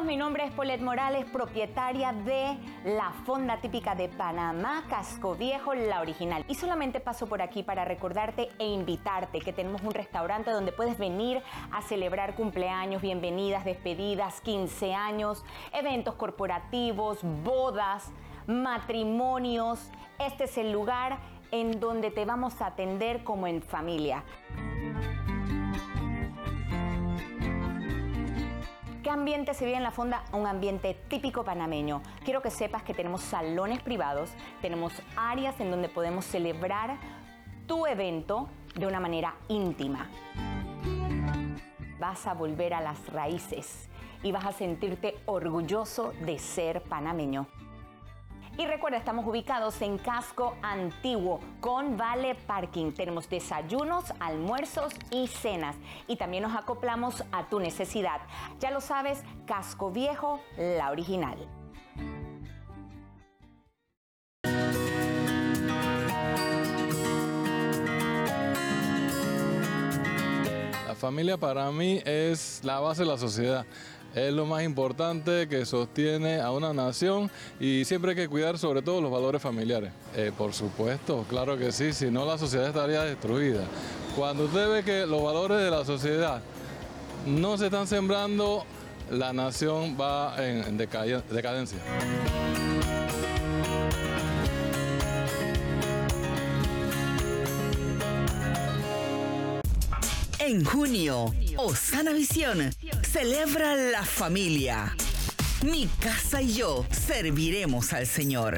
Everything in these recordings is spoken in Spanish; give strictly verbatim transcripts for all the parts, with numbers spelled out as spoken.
todos, mi nombre es Paulette Morales, propietaria de la fonda típica de Panamá, Casco Viejo, la original. Y solamente paso por aquí para recordarte e invitarte que tenemos un restaurante donde puedes venir a celebrar cumpleaños, bienvenidas, despedidas, quince años, eventos corporativos, bodas, matrimonios. Este es el lugar en donde te vamos a atender como en familia. ¿Qué ambiente se vive en la fonda? Un ambiente típico panameño. Quiero que sepas que tenemos salones privados, tenemos áreas en donde podemos celebrar tu evento de una manera íntima. Vas a volver a las raíces y vas a sentirte orgulloso de ser panameño. Y recuerda, estamos ubicados en Casco Antiguo con Vale Parking. Tenemos desayunos, almuerzos y cenas. Y también nos acoplamos a tu necesidad. Ya lo sabes, Casco Viejo, la original. La familia para mí es la base de la sociedad. Es lo más importante que sostiene a una nación y siempre hay que cuidar sobre todo los valores familiares. Eh, por supuesto, claro que sí, si no la sociedad estaría destruida. Cuando usted ve que los valores de la sociedad no se están sembrando, la nación va en decadencia. En junio, Osana Visión celebra la familia. Mi casa y yo serviremos al Señor.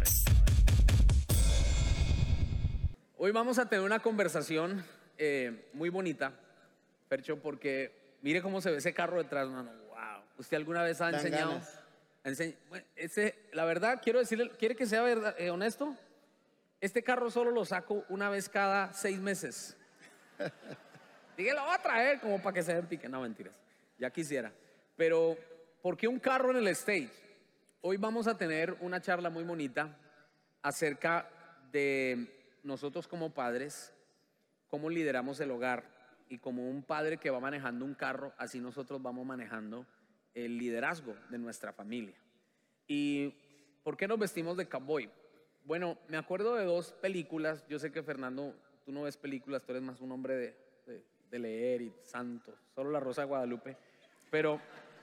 Hoy vamos a tener una conversación eh, muy bonita, Percho, porque mire cómo se ve ese carro detrás, mano. Wow. ¿Usted alguna vez ha enseñado? Ense bueno, ese, la verdad, quiero decirle, ¿quiere que sea verdad, eh, honesto? Este carro solo lo saco una vez cada seis meses. Dije, lo voy a traer como para que se den pique. No, mentiras, ya quisiera. Pero, ¿por qué un carro en el stage? Hoy vamos a tener una charla muy bonita acerca de nosotros como padres, cómo lideramos el hogar. Y como un padre que va manejando un carro, así nosotros vamos manejando el liderazgo de nuestra familia. ¿Y por qué nos vestimos de cowboy? Bueno, me acuerdo de dos películas. Yo sé que, Fernando, tú no ves películas, tú eres más un hombre de... de de leer y santos, solo La Rosa de Guadalupe, pero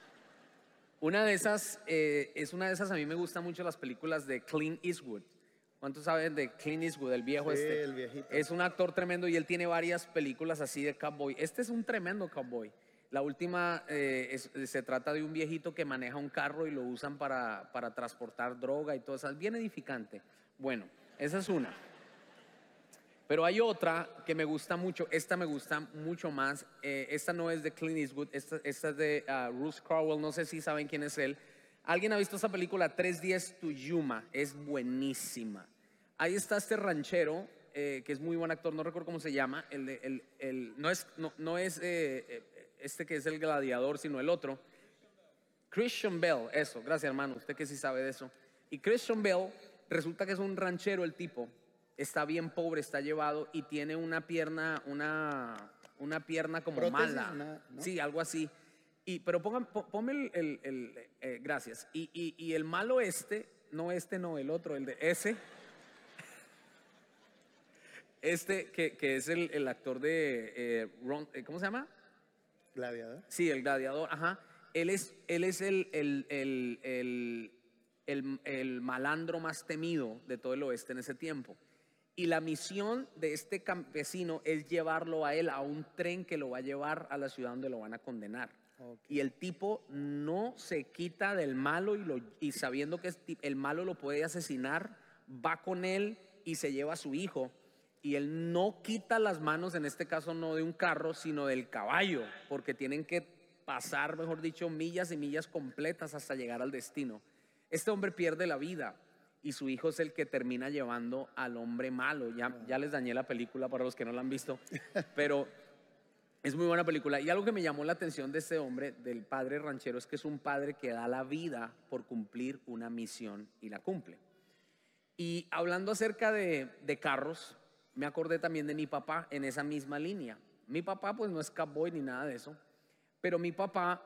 una de esas eh, es una de esas. A mí me gustan mucho las películas de Clint Eastwood. ¿Cuántos saben de Clint Eastwood, el viejo? Sí, este el viejito. Es un actor tremendo y él tiene varias películas así de cowboy. Este es un tremendo cowboy. La última eh, es, se trata de un viejito que maneja un carro y lo usan para, para transportar droga y todo eso. Es bien edificante. Bueno, esa es una. Pero hay otra que me gusta mucho. Esta me gusta mucho más. Eh, esta no es de Clint Eastwood. Esta, esta es de uh, Ruth Crowell. No sé si saben quién es él. ¿Alguien ha visto esta película? Tres días to Yuma. Es buenísima. Ahí está este ranchero, eh, que es muy buen actor. No recuerdo cómo se llama. El, el, el, no es, no, no es eh, este que es el gladiador, sino el otro. Christian Bale. Eso, gracias, hermano. Usted que sí sabe de eso. Y Christian Bale resulta que es un ranchero el tipo. Está bien pobre, está llevado y tiene una pierna, una, una pierna como prótesis, mala. Una, ¿no? Sí, algo así. Y, pero pongan, ponme el, el, el eh, gracias. Y, y, y el malo este, no este, no, el otro, el de ese. Este que, que es el, el actor de, eh, Ron, ¿cómo se llama? Gladiador. Sí, el gladiador, ajá. Él es, él es el, el, el, el, el, el malandro más temido de todo el oeste en ese tiempo. Y la misión de este campesino es llevarlo a él a un tren que lo va a llevar a la ciudad donde lo van a condenar. Okay. Y el tipo no se quita del malo y, lo, y sabiendo que el malo lo puede asesinar, va con él y se lleva a su hijo. Y él no quita las manos, en este caso no de un carro, sino del caballo, porque tienen que pasar, mejor dicho, millas y millas completas hasta llegar al destino. Este hombre pierde la vida. Y su hijo es el que termina llevando al hombre malo. Ya, ya les dañé la película para los que no la han visto, pero es muy buena película. Y algo que me llamó la atención de este hombre, del padre ranchero, es que es un padre que da la vida por cumplir una misión y la cumple. Y hablando acerca de, de carros, me acordé también de mi papá en esa misma línea. Mi papá pues no es cowboy ni nada de eso, pero mi papá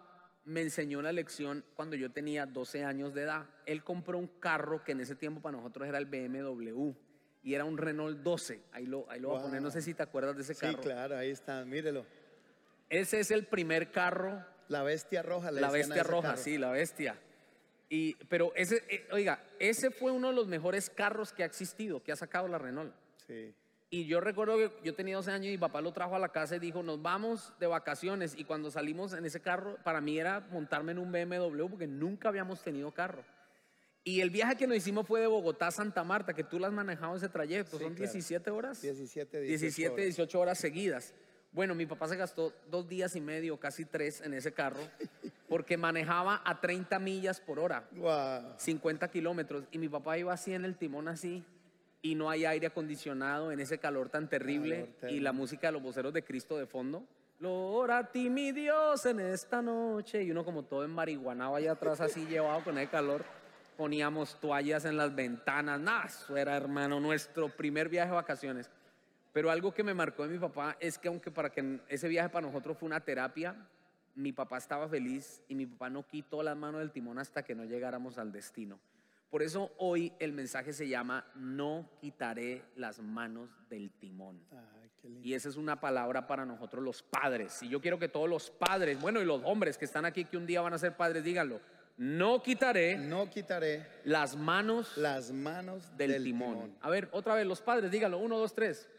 me enseñó la lección cuando yo tenía doce años de edad. Él compró un carro que en ese tiempo para nosotros era el B M W y era un Renault doce. Ahí lo, ahí lo voy a poner, no sé si te acuerdas de ese Sí, carro. claro, ahí está, mírelo. Ese es el primer carro. La bestia roja. Le La decían a bestia ese roja, carro. sí, la bestia. Y, pero ese, eh, oiga, ese fue uno de los mejores carros que ha existido, que ha sacado la Renault. Sí. Y yo recuerdo que yo tenía doce años y mi papá lo trajo a la casa y dijo, nos vamos de vacaciones. Y cuando salimos en ese carro, para mí era montarme en un B M W porque nunca habíamos tenido carro. Y el viaje que nos hicimos fue de Bogotá a Santa Marta, que tú lo has manejado ese trayecto. Sí, ¿Son claro. diecisiete horas? diecisiete, diecisiete, horas. dieciocho horas seguidas. Bueno, mi papá se gastó dos días y medio, casi tres, en ese carro, porque manejaba a treinta millas por hora, Wow. cincuenta kilómetros. Y mi papá iba así en el timón así, y no hay aire acondicionado en ese calor tan terrible, Calor terrible. y la música de los voceros de Cristo de fondo. Ora a ti, mi Dios, en esta noche. Y uno como todo enmarihuanado allá atrás así llevado con el calor. Poníamos toallas en las ventanas. Nada, eso era, hermano, nuestro primer viaje de vacaciones. Pero algo que me marcó de mi papá es que aunque para que ese viaje para nosotros fue una terapia, mi papá estaba feliz y mi papá no quitó las manos del timón hasta que no llegáramos al destino. Por eso hoy el mensaje se llama no quitaré las manos del timón. Ay, qué lindo. Y esa es una palabra para nosotros los padres. Y yo quiero que todos los padres, bueno, y los hombres que están aquí que un día van a ser padres, díganlo. No quitaré No quitaré las manos las manos del, del, timón. timón. A ver, otra vez, los padres, díganlo. Uno, dos, tres.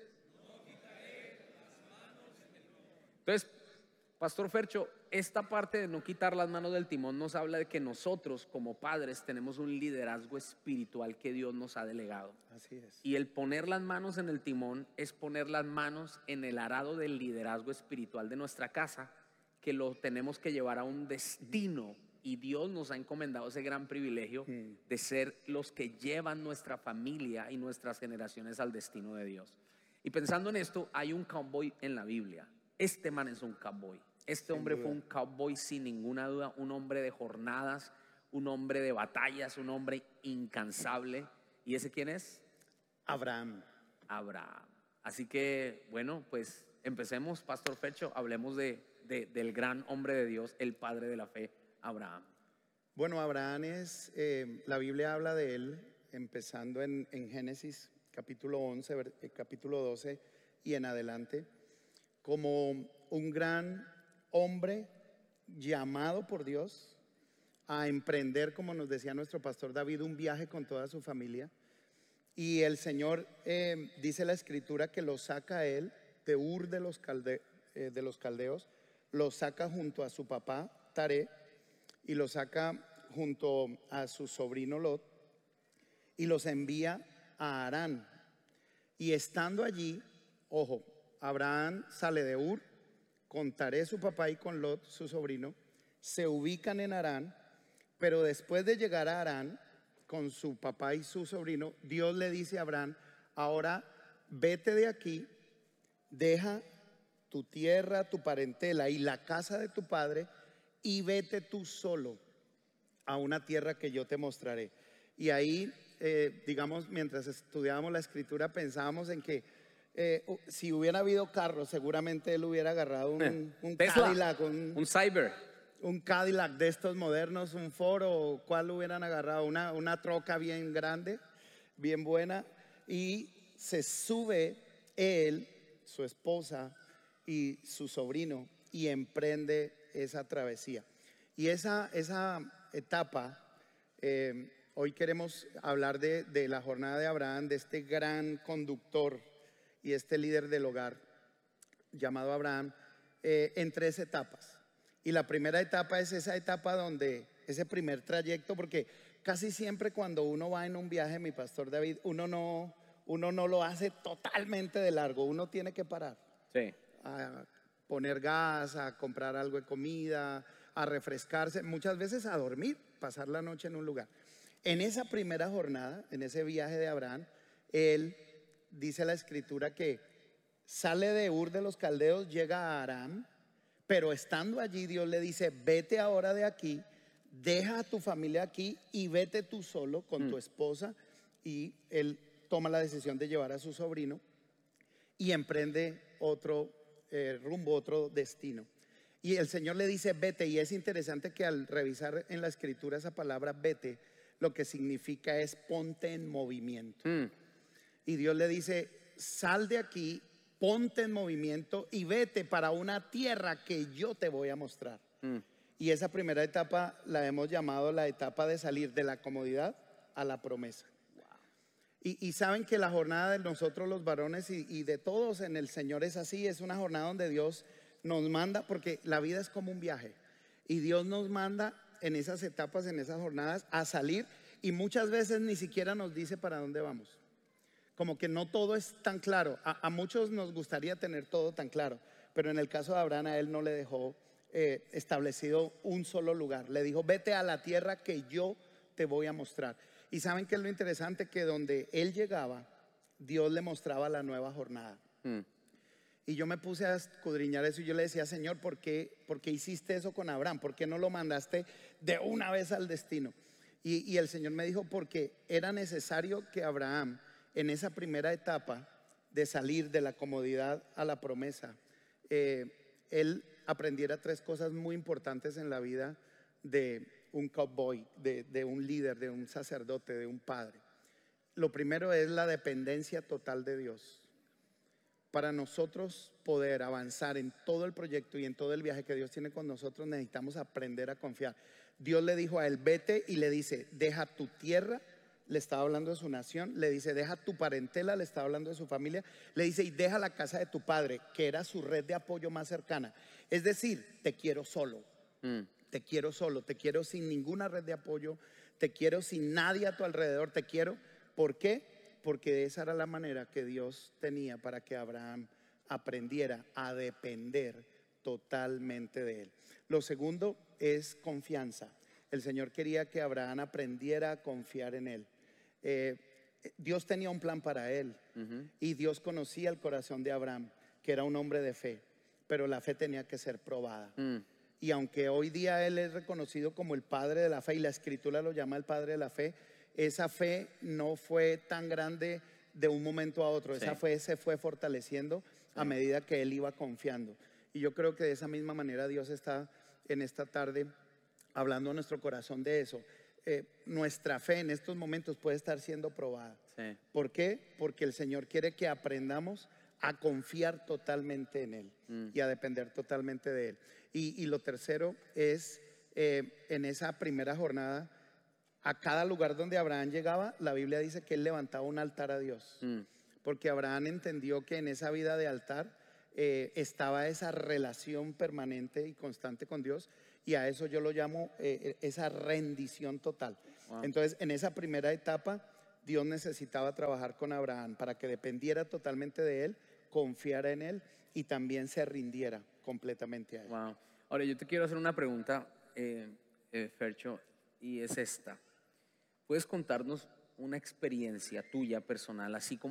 Entonces, Pastor Fercho, esta parte de no quitar las manos del timón nos habla de que nosotros como padres tenemos un liderazgo espiritual que Dios nos ha delegado. Así es. Y el poner las manos en el timón es poner las manos en el arado del liderazgo espiritual de nuestra casa, que lo tenemos que llevar a un destino. Y Dios nos ha encomendado ese gran privilegio de ser los que llevan nuestra familia y nuestras generaciones al destino de Dios. Y pensando en esto, hay un cowboy en la Biblia. Este man es un cowboy. Este hombre fue un cowboy sin ninguna duda, un hombre de jornadas, un hombre de batallas, un hombre incansable. ¿Y ese quién es? Abraham. Abraham. Así que, bueno, pues empecemos, Pastor Fercho, hablemos de, de, del gran hombre de Dios, el padre de la fe, Abraham. Bueno, Abraham es, eh, la Biblia habla de él, empezando en, en Génesis capítulo once, ver- eh, capítulo doce y en adelante, como un gran hombre llamado por Dios a emprender, como nos decía nuestro pastor David, un viaje con toda su familia. Y el Señor, eh, dice la Escritura, que lo saca a él de Ur de los, calde- eh, de los caldeos, lo saca junto a su papá Taré y lo saca junto a su sobrino Lot y los envía a Harán. Y estando allí, ojo, Abraham sale de Ur con Taré su papá y con Lot su sobrino, se ubican en Harán, pero después de llegar a Harán con su papá y su sobrino, Dios le dice a Abraham, ahora vete de aquí, deja tu tierra, tu parentela y la casa de tu padre y vete tú solo a una tierra que yo te mostraré. Y ahí, eh, digamos, mientras estudiábamos la escritura, pensábamos en que eh, si hubiera habido carros, seguramente él hubiera agarrado un, un Tesla, Cadillac, un, un Cyber. un Cadillac de estos modernos, un Ford, o cuál hubieran agarrado, una, una troca bien grande, bien buena, y se sube él, su esposa y su sobrino y emprende esa travesía. Y esa, esa etapa, eh, hoy queremos hablar de, de la jornada de Abraham, de este gran conductor y este líder del hogar llamado Abraham, eh, en tres etapas. Y la primera etapa es esa etapa donde, ese primer trayecto, porque casi siempre cuando uno va en un viaje, mi pastor David, uno no, uno no lo hace totalmente de largo, uno tiene que parar. Sí. A poner gas, a comprar algo de comida, a refrescarse, muchas veces a dormir, pasar la noche en un lugar. En esa primera jornada, en ese viaje de Abraham, él, dice la escritura, que sale de Ur de los Caldeos, llega a Aram, pero estando allí Dios le dice, vete ahora de aquí, deja a tu familia aquí y vete tú solo con mm. tu esposa. Y él toma la decisión de llevar a su sobrino y emprende otro eh, rumbo, otro destino. Y el Señor le dice vete, y es interesante que al revisar en la escritura esa palabra vete, lo que significa es ponte en movimiento. Mm. Y Dios le dice, sal de aquí, ponte en movimiento y vete para una tierra que yo te voy a mostrar. Mm. Y esa primera etapa la hemos llamado la etapa de salir de la comodidad a la promesa. Y, y saben que la jornada de nosotros los varones y, y de todos en el Señor es así, es una jornada donde Dios nos manda, porque la vida es como un viaje, y Dios nos manda en esas etapas, en esas jornadas, a salir, y muchas veces ni siquiera nos dice para dónde vamos. Como que no todo es tan claro. A, a muchos nos gustaría tener todo tan claro, pero en el caso de Abraham, a él no le dejó eh, establecido un solo lugar. Le dijo, vete a la tierra que yo te voy a mostrar. Y saben que es lo interesante, que donde él llegaba, Dios le mostraba la nueva jornada. Mm. Y yo me puse a escudriñar eso y yo le decía, Señor, ¿por qué, por qué hiciste eso con Abraham? ¿Por qué no lo mandaste de una vez al destino? Y, y el Señor me dijo, porque era necesario que Abraham, en esa primera etapa de salir de la comodidad a la promesa, eh, él aprendiera tres cosas muy importantes en la vida de un cowboy, de, de un líder, de un sacerdote, de un padre. Lo primero es la dependencia total de Dios. Para nosotros poder avanzar en todo el proyecto y en todo el viaje que Dios tiene con nosotros, necesitamos aprender a confiar. Dios le dijo a él, vete, y le dice, deja tu tierra. Le estaba hablando de su nación. Le dice, deja tu parentela. Le estaba hablando de su familia. Le dice, y deja la casa de tu padre, que era su red de apoyo más cercana. Es decir, te quiero solo. Mm. Te quiero solo, te quiero sin ninguna red de apoyo, te quiero sin nadie a tu alrededor, te quiero. ¿Por qué? Porque esa era la manera que Dios tenía para que Abraham aprendiera a depender totalmente de él. Lo segundo es confianza. El Señor quería que Abraham aprendiera a confiar en él. Eh, Dios tenía un plan para él, uh-huh. y Dios conocía el corazón de Abraham, que era un hombre de fe, pero la fe tenía que ser probada. Mm. Y aunque hoy día él es reconocido como el padre de la fe, y la escritura lo llama el padre de la fe, esa fe no fue tan grande de un momento a otro. Sí. Esa fe se fue fortaleciendo, sí, a medida que él iba confiando. Y yo creo que de esa misma manera Dios está en esta tarde hablando a nuestro corazón de eso. Eh, nuestra fe en estos momentos puede estar siendo probada. Sí. ¿Por qué? Porque el Señor quiere que aprendamos a confiar totalmente en Él, mm. y a depender totalmente de Él. Y, y lo tercero es, eh, en esa primera jornada, a cada lugar donde Abraham llegaba, la Biblia dice que él levantaba un altar a Dios. Mm. Porque Abraham entendió que en esa vida de altar eh, estaba esa relación permanente y constante con Dios. Y a eso yo lo llamo eh, esa rendición total. Wow. Entonces, en esa primera etapa, Dios necesitaba trabajar con Abraham para que dependiera totalmente de él, confiara en él y también se rindiera completamente a él. Wow. Ahora, yo te quiero hacer una pregunta, eh, eh, Fercho, y es esta. ¿Puedes contarnos una experiencia tuya personal, así como